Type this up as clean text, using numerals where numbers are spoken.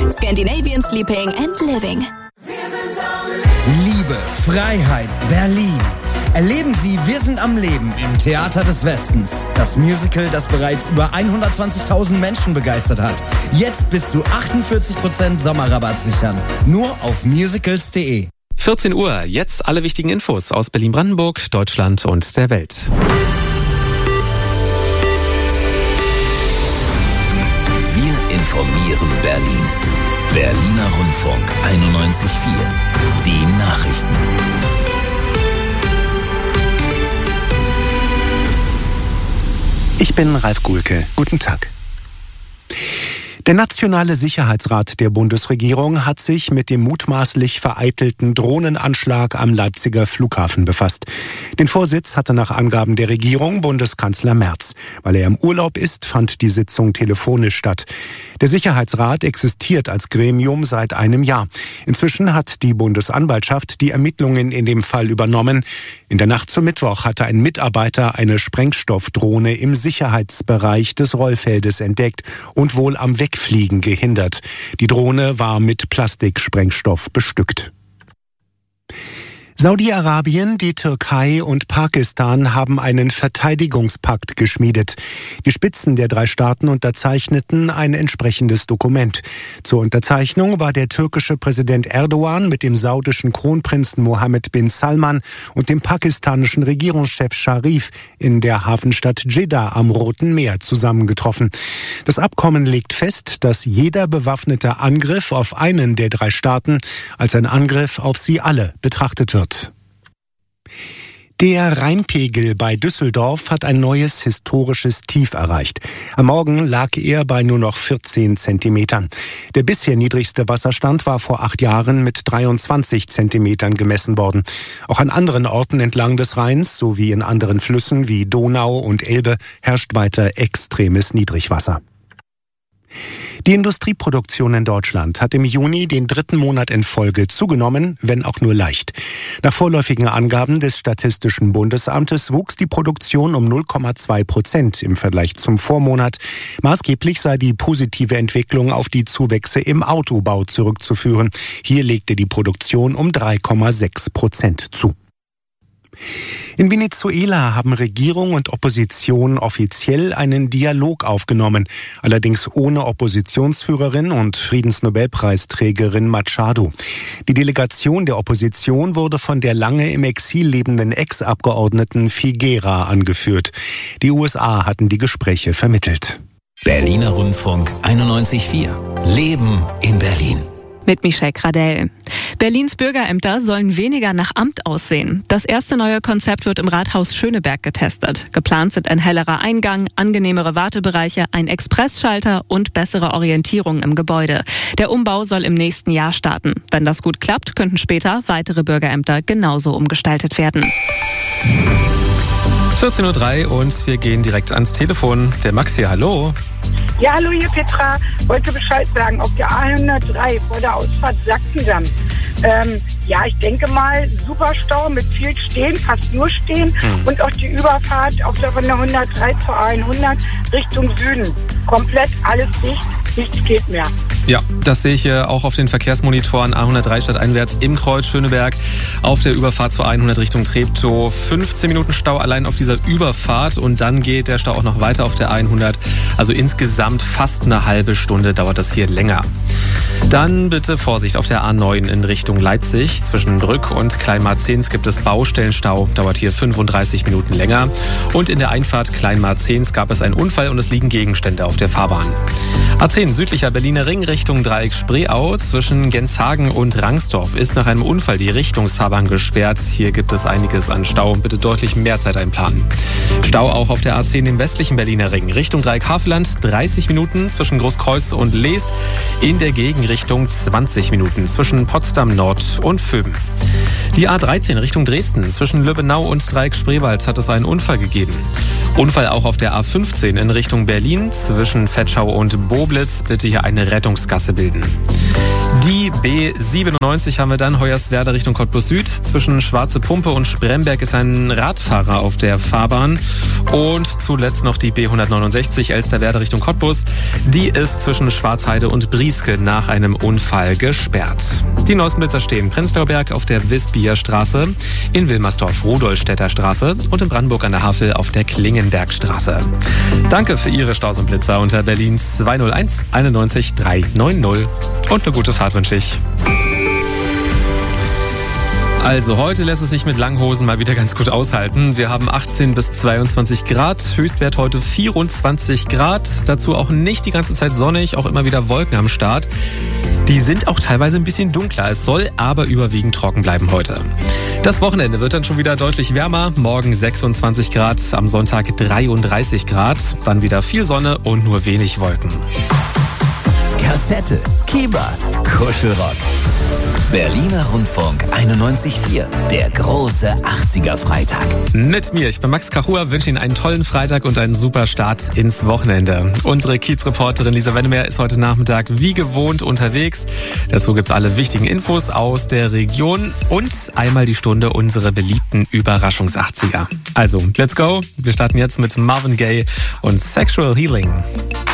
Scandinavian Sleeping and Living. Liebe, Freiheit, Berlin. Erleben Sie Wir sind am Leben im Theater des Westens. Das Musical, das bereits über 120.000 Menschen begeistert hat. Jetzt bis zu 48% Sommerrabatt sichern. Nur auf musicals.de. 14 Uhr, jetzt alle wichtigen Infos aus Berlin-Brandenburg, Deutschland und der Welt. Wir informieren Berlin. Berliner Rundfunk 91.4. Die Nachrichten. Ich bin Ralf Gulke. Guten Tag. Der Nationale Sicherheitsrat der Bundesregierung hat sich mit dem mutmaßlich vereitelten Drohnenanschlag am Leipziger Flughafen befasst. Den Vorsitz hatte nach Angaben der Regierung Bundeskanzler Merz. Weil er im Urlaub ist, fand die Sitzung telefonisch statt. Der Sicherheitsrat existiert als Gremium seit einem Jahr. Inzwischen hat die Bundesanwaltschaft die Ermittlungen in dem Fall übernommen. In der Nacht zum Mittwoch hatte ein Mitarbeiter eine Sprengstoffdrohne im Sicherheitsbereich des Rollfeldes entdeckt und wohl am Wegfliegen gehindert. Die Drohne war mit Plastiksprengstoff bestückt. Saudi-Arabien, die Türkei und Pakistan haben einen Verteidigungspakt geschmiedet. Die Spitzen der 3 Staaten unterzeichneten ein entsprechendes Dokument. Zur Unterzeichnung war der türkische Präsident Erdogan mit dem saudischen Kronprinzen Mohammed bin Salman und dem pakistanischen Regierungschef Sharif in der Hafenstadt Jeddah am Roten Meer zusammengetroffen. Das Abkommen legt fest, dass jeder bewaffnete Angriff auf einen der 3 Staaten als ein Angriff auf sie alle betrachtet wird. Der Rheinpegel bei Düsseldorf hat ein neues historisches Tief erreicht. Am Morgen lag er bei nur noch 14 Zentimetern. Der bisher niedrigste Wasserstand war vor 8 Jahren mit 23 Zentimetern gemessen worden. Auch an anderen Orten entlang des Rheins sowie in anderen Flüssen wie Donau und Elbe herrscht weiter extremes Niedrigwasser. Die Industrieproduktion in Deutschland hat im Juni den 3. Monat in Folge zugenommen, wenn auch nur leicht. Nach vorläufigen Angaben des Statistischen Bundesamtes wuchs die Produktion um 0,2% im Vergleich zum Vormonat. Maßgeblich sei die positive Entwicklung auf die Zuwächse im Autobau zurückzuführen. Hier legte die Produktion um 3,6% zu. In Venezuela haben Regierung und Opposition offiziell einen Dialog aufgenommen, allerdings ohne Oppositionsführerin und Friedensnobelpreisträgerin Machado. Die Delegation der Opposition wurde von der lange im Exil lebenden Ex-Abgeordneten Figuera angeführt. Die USA hatten die Gespräche vermittelt. Berliner Rundfunk 91.4. Leben in Berlin. Mit Michelle Gradell. Berlins Bürgerämter sollen weniger nach Amt aussehen. Das erste neue Konzept wird im Rathaus Schöneberg getestet. Geplant sind ein hellerer Eingang, angenehmere Wartebereiche, ein Expressschalter und bessere Orientierung im Gebäude. Der Umbau soll im nächsten Jahr starten. Wenn das gut klappt, könnten später weitere Bürgerämter genauso umgestaltet werden. 14.03 Uhr und wir gehen direkt ans Telefon. Der Max hier, hallo. Ja, hallo, hier Petra. Wollte Bescheid sagen, auf der A103 vor der Ausfahrt Sachsendamm. Ja, ich denke mal, super Stau mit viel Stehen, fast nur Stehen. Und auch die Überfahrt von der 103 zur A100 Richtung Süden. Komplett alles dicht, nichts geht mehr. Ja, das sehe ich hier auch auf den Verkehrsmonitoren. A103 stadteinwärts im Kreuz Schöneberg auf der Überfahrt zur A100 Richtung Treptow. 15 Minuten Stau allein auf dieser Überfahrt und dann geht der Stau auch noch weiter auf der A100. Also insgesamt fast eine halbe Stunde dauert das hier länger. Dann bitte Vorsicht auf der A9 in Richtung Leipzig. Zwischen Brück und Kleinmarzens gibt es Baustellenstau, dauert hier 35 Minuten länger. Und in der Einfahrt Kleinmarzens gab es einen Unfall und es liegen Gegenstände auf der Fahrbahn. A10 südlicher Berliner Ring Richtung Dreieck Spreeau. Zwischen Genshagen und Rangsdorf ist nach einem Unfall die Richtungsfahrbahn gesperrt. Hier gibt es einiges an Stau. Bitte deutlich mehr Zeit einplanen. Stau auch auf der A10 im westlichen Berliner Ring Richtung Dreieck Havelland. 30 Minuten zwischen Großkreuz und Leest. In der Gegenrichtung 20 Minuten zwischen Potsdam Nord und Vöben. Die A13 Richtung Dresden. Zwischen Lübbenau und Dreieck-Spreewald hat es einen Unfall gegeben. Unfall auch auf der A15 in Richtung Berlin. Zwischen Vetschau und Boblitz. Bitte hier eine Rettungsgasse bilden. Die B97 haben wir dann, Hoyerswerda Richtung Cottbus Süd. Zwischen Schwarze Pumpe und Spremberg ist ein Radfahrer auf der Fahrbahn. Und zuletzt noch die B169 Elsterwerda Richtung Cottbus. Die ist zwischen Schwarzheide und Brieske nach einem Unfall gesperrt. Die neuesten Blitzer stehen Prenzlauer Berg auf der Wisbier Straße, in Wilmersdorf Rudolstädter Straße und in Brandenburg an der Havel auf der Klingenbergstraße. Danke für Ihre Staus und Blitzer unter Berlin 201 91 390. Und eine gute Fahrt wünsche ich. Also heute lässt es sich mit Langhosen mal wieder ganz gut aushalten. Wir haben 18 bis 22 Grad, Höchstwert heute 24 Grad. Dazu auch nicht die ganze Zeit sonnig, auch immer wieder Wolken am Start. Die sind auch teilweise ein bisschen dunkler. Es soll aber überwiegend trocken bleiben heute. Das Wochenende wird dann schon wieder deutlich wärmer. Morgen 26 Grad, am Sonntag 33 Grad. Dann wieder viel Sonne und nur wenig Wolken. Kassette, Kieber, Kuschelrock. Berliner Rundfunk 91.4, der große 80er-Freitag. Mit mir, ich bin Max Kachua, wünsche Ihnen einen tollen Freitag und einen super Start ins Wochenende. Unsere Kiezreporterin Lisa Wennemer ist heute Nachmittag wie gewohnt unterwegs. Dazu gibt's alle wichtigen Infos aus der Region und einmal die Stunde unsere beliebten Überraschungs-80er. Also, let's go. Wir starten jetzt mit Marvin Gaye und Sexual Healing.